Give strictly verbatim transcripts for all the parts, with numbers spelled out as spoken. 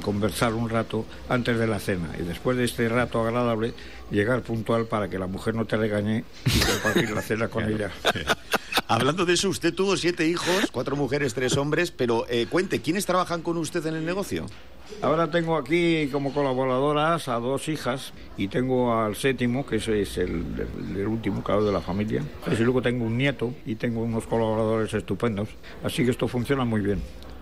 conversar un rato antes de la cena. Y después de este rato agradable, llegar puntual para que la mujer no te regañe y compartir la cena con ella. Hablando de eso, usted tuvo siete hijos, cuatro mujeres, tres hombres, pero eh, cuente, ¿quiénes trabajan con usted en el negocio? Ahora tengo aquí como colaboradoras a dos hijas y tengo al séptimo, que ese es el, el, el último, claro, de la familia. Y luego tengo un nieto y tengo unos colaboradores estupendos. Así que esto funciona muy bien.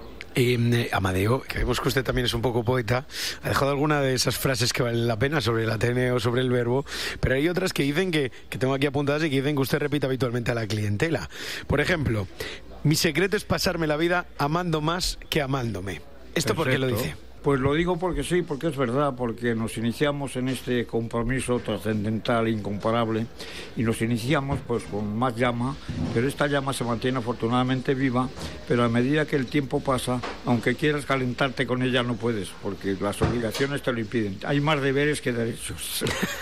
Eh, Amadeo, que vemos que usted también es un poco poeta, ha dejado alguna de esas frases que valen la pena sobre el Ateneo, sobre el verbo, pero hay otras que dicen que, que tengo aquí apuntadas y que dicen que usted repite habitualmente a la clientela. Por ejemplo, mi secreto es pasarme la vida amando más que amándome. ¿Esto Perfecto. por qué lo dice? Pues lo digo porque sí, porque es verdad, porque nos iniciamos en este compromiso trascendental, incomparable, y nos iniciamos pues con más llama, pero esta llama se mantiene afortunadamente viva, pero a medida que el tiempo pasa, aunque quieras calentarte con ella no puedes, porque las obligaciones te lo impiden. Hay más deberes que derechos.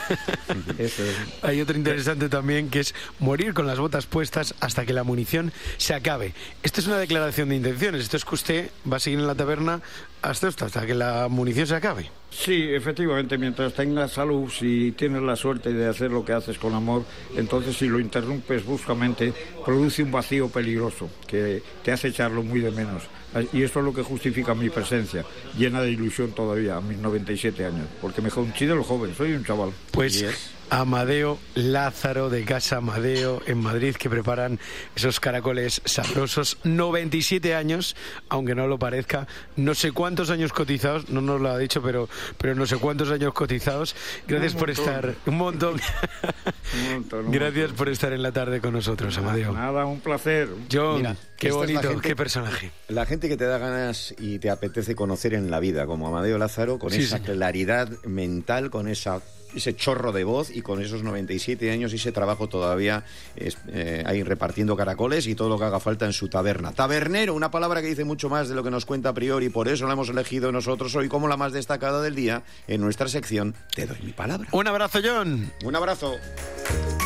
Eso es. Hay otro interesante también, que es morir con las botas puestas hasta que la munición se acabe. Esto es una declaración de intenciones, esto es que usted va a seguir en la taberna hasta esto, hasta que la munición se acabe. Sí, efectivamente, mientras tengas salud, si tienes la suerte de hacer lo que haces con amor, entonces si lo interrumpes bruscamente, produce un vacío peligroso que te hace echarlo muy de menos. Y eso es lo que justifica mi presencia, llena de ilusión todavía, a mis noventa y siete años, porque me considero joven, soy un chaval. Pues yes. Amadeo Lázaro, de Casa Amadeo en Madrid, que preparan esos caracoles sabrosos. noventa y siete años, aunque no lo parezca. No sé cuántos años cotizados, no nos lo ha dicho, pero, pero no sé cuántos años cotizados. Gracias por estar, un montón. un montón un Gracias montón. por estar en la tarde con nosotros, Amadeo. Nada, un placer. John, Mira, qué bonito, es gente, qué personaje. La gente que te da ganas y te apetece conocer en la vida, como Amadeo Lázaro, con Sí, esa señor. claridad mental, con esa ese chorro de voz y con esos noventa y siete años y ese trabajo todavía es, eh, ahí repartiendo caracoles y todo lo que haga falta en su taberna. Tabernero, una palabra que dice mucho más de lo que nos cuenta a priori, por eso la hemos elegido nosotros hoy como la más destacada del día en nuestra sección Te doy mi palabra. Un abrazo, John. Un abrazo.